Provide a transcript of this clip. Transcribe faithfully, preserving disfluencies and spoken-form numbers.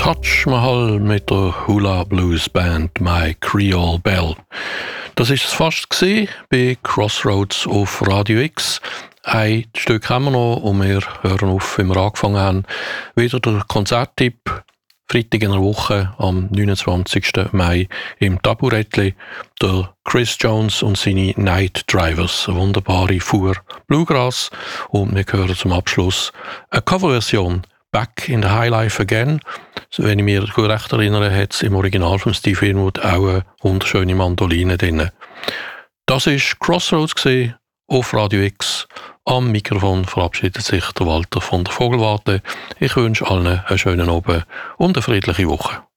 Taj Mahal mit der Hula Blues Band My Creole Belle. Das ist es fast gewesen bei Crossroads auf Radio X. Ein Stück haben wir noch und wir hören auf, wie wir angefangen haben. Wieder der Konzerttipp. Freitag in der Woche am neunundzwanzigsten Mai im Taburettli. Der Chris Jones und seine Night Drivers. Eine wunderbare Fuhr Bluegrass. Und wir hören zum Abschluss eine Coverversion. Back in the Highlife Again. Wenn ich mich gut recht erinnere, hat es im Original von Steve Winwood auch eine wunderschöne Mandoline drin. Das war Crossroads gewesen, auf Radio X. Am Mikrofon verabschiedet sich der Walter von der Vogelwarte. Ich wünsche allen einen schönen Abend und eine friedliche Woche.